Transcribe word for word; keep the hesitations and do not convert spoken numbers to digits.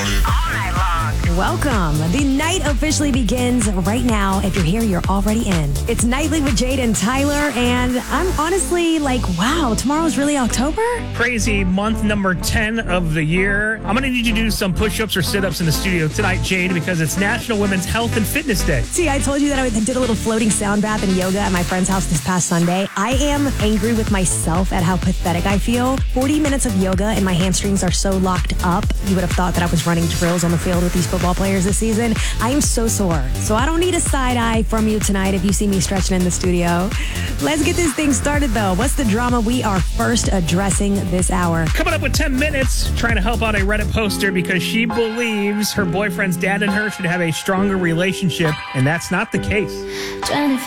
Welcome. The night officially begins right now. If you're here, you're already in. It's Nightly with Jade and Tyler, and I'm honestly like, wow, tomorrow's really October? Crazy month number ten of the year. I'm going to need you to do some push-ups or sit-ups in the studio tonight, Jade, because it's National Women's Health and Fitness Day. See, I told you that I did a little floating sound bath and yoga at my friend's house this past Sunday. I am angry with myself at how pathetic I feel. forty minutes of yoga and my hamstrings are so locked up. You would have thought that I was running drills on the field with these football players this season. I am so sore. So I don't need a side eye from you tonight if you see me stretching in the studio. Let's get this thing started, though. What's the drama we are first addressing this hour? Coming up with ten minutes, trying to help out a Reddit poster because she believes her boyfriend's dad and her should have a stronger relationship, and that's not the case.